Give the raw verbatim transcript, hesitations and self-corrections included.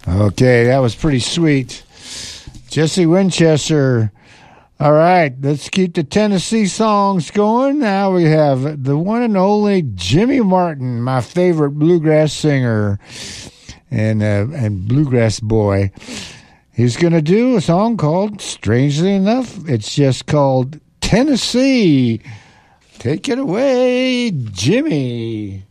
Okay, that was pretty sweet. Jesse Winchester. All right, let's keep the Tennessee songs going. Now we have the one and only Jimmy Martin, my favorite bluegrass singer and uh, and bluegrass boy. He's going to do a song called, strangely enough, it's just called Tennessee. Take it away, Jimmy.